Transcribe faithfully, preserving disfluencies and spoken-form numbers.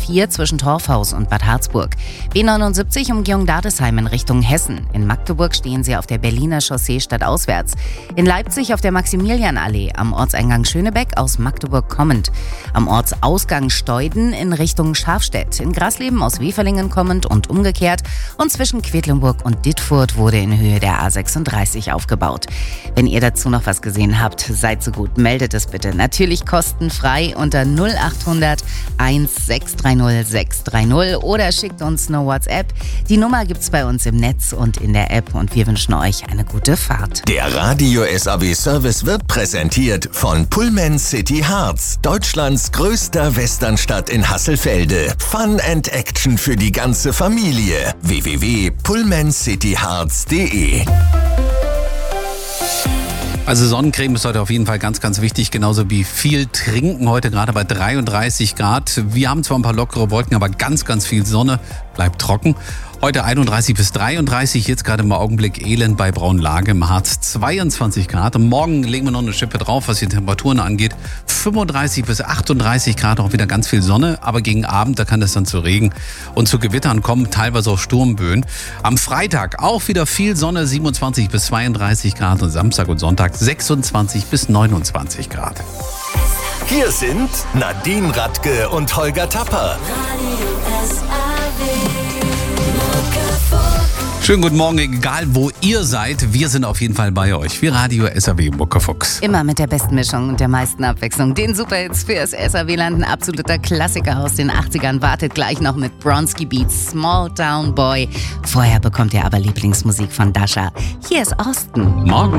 vier zwischen Torfhaus und Bad Harzburg. B neunundsiebzig Umgehung Dadesheim in Richtung Hessen. In Magdeburg stehen Sie auf der Berliner Chaussee stadtauswärts. In Leipzig auf der Maximilianallee am Ortseingang Schönebeck aus Magdeburg kommend. Am Ortsausgang Steuden in Richtung Schafstedt. In Grasleben aus Weferlingen kommend und umgekehrt. Und zwischen Quedlinburg und Dittfurt wurde in Höhe der A sechsunddreißig aufgebaut. Wenn ihr dazu noch was gesehen habt, seid so gut, meldet es bitte. Natürlich kostenfrei unter null achthundert sechs drei null sechs drei null oder schickt uns eine WhatsApp. Die Nummer gibt's bei uns im Netz und in der App und wir wünschen euch eine gute Fahrt. Der Radio S A W Service wird präsentiert von Pullman City Harz, Deutschlands größter Westernstadt in Hasselfelde. Fun and Action für die ganze Familie. w w w punkt pullman city harz punkt de. Also Sonnencreme ist heute auf jeden Fall ganz, ganz wichtig, genauso wie viel trinken heute gerade bei dreiunddreißig Grad. Wir haben zwar ein paar lockere Wolken, aber ganz, ganz viel Sonne, bleibt trocken. Heute einunddreißig bis dreiunddreißig, jetzt gerade im Augenblick Elend bei Braunlage im Harz zweiundzwanzig Grad. Und morgen legen wir noch eine Schippe drauf, was die Temperaturen angeht. fünfunddreißig bis achtunddreißig Grad, auch wieder ganz viel Sonne, aber gegen Abend, da kann es dann zu Regen und zu Gewittern kommen, teilweise auch Sturmböen. Am Freitag auch wieder viel Sonne, siebenundzwanzig bis zweiunddreißig Grad und Samstag und Sonntag sechsundzwanzig bis neunundzwanzig Grad. Hier sind Nadine Radke und Holger Tapper. Schönen guten Morgen, egal wo ihr seid, wir sind auf jeden Fall bei euch. Wir Radio S A W Muckefuchs. Immer mit der besten Mischung und der meisten Abwechslung. Den Superhits für das S A W-Land, ein absoluter Klassiker aus den achtzigern, wartet gleich noch mit Bronski Beats, Small Town Boy. Vorher bekommt ihr aber Lieblingsmusik von Dasha. Hier ist Austin. Morgen.